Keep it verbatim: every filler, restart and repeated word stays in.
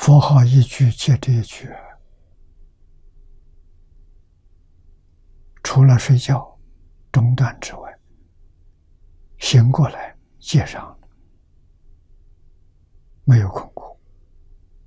佛号一句接着一句，除了睡觉中断之外，醒过来接上了，没有空。